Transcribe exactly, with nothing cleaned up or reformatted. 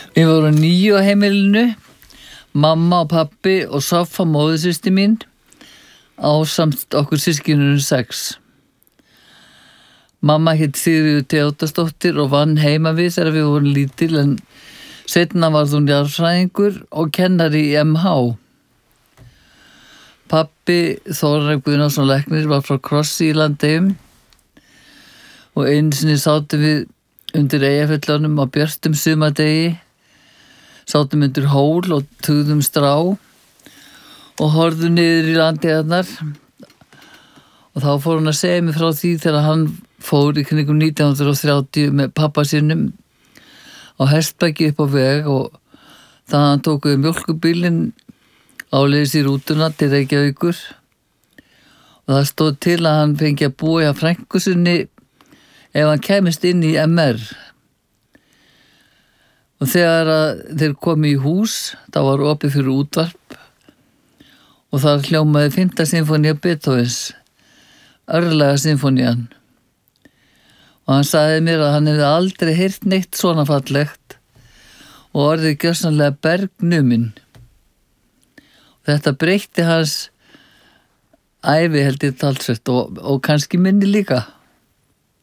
Við vorum níu á heimilinu, mamma og pappi og Soffa móðursystir mín ásamt okkur systkinunum sex. Mamma hitt Sigríður Theódórsdóttir og vann heima við þegar við vorum lítil en seinna varð hún jarðfræðingur og kennari í M H. Pappi Þórarinn Guðnason læknir var frá Krossi í Landeyjum og einu sinni sátum við undir Eyjafjöllunum á björtum sumardegi, sátum undir hól og tugðum strá og horfðum niður í landeyjarnar og þá fór hún að segja mig frá því þegar hann fór í kringum nítján hundruð þrjátíu með pappa sínum á hestbaki upp á veg og það hann tók við mjólkurbílinn áleiðis í rútuna til Reykjavíkur og það stóð til að hann fengi að búa hjá frænku sinni ef hann kæmist inn í M R. Og þegar að þeir komu í hús, það var opið fyrir útvarp og þar hljómaði fimmta sinfónía Beethovens, örlaga sinfónían. Og hann sagði mér að hann hefði aldrei heyrt neitt svona fallegt og orðið gjörsamlega bergnuminn. Þetta breytti hans ævi held ég talsvert og, og kannski minni líka.